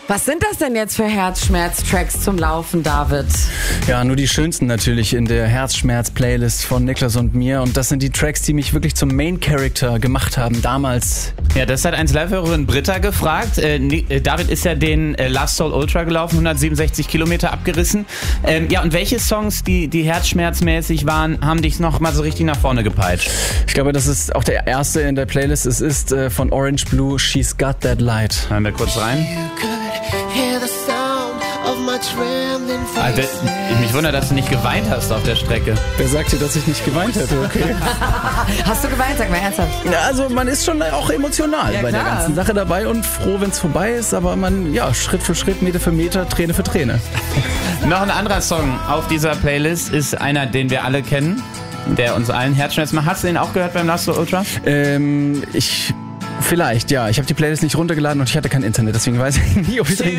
Was sind das denn jetzt für Herzschmerz-Tracks zum Laufen, David? Ja, nur die schönsten natürlich in der Herzschmerz-Playlist von Niklas und mir. Und das sind die Tracks, die mich wirklich zum Main-Character gemacht haben damals. Ja, das hat 1Live-Hörerin Britta gefragt. David ist ja den Love Soul Ultra gelaufen, 167 Kilometer abgerissen. Ja, und welche Songs, die herzschmerzmäßig waren, haben dich noch mal so richtig nach vorne gepeitscht? Ich glaube, das ist auch der erste in der Playlist. Es ist von Orange Blue, She's Got That Light. Hören wir kurz rein. Also, mich wundert, dass du nicht geweint hast auf der Strecke. Wer sagt dir, dass ich nicht geweint hätte? Okay. Hast du geweint? Sag mal ernsthaft. Ja, also man ist schon auch emotional bei der ganzen Sache dabei und froh, wenn es vorbei ist, aber man, ja, Schritt für Schritt, Meter für Meter, Träne für Träne. Noch ein anderer Song auf dieser Playlist ist einer, den wir alle kennen, der uns allen Herzschmerz macht. Hast du den auch gehört beim Love Soul Ultra? Vielleicht, ja. Ich habe die Playlist nicht runtergeladen und ich hatte kein Internet, deswegen weiß ich nie, ob ich den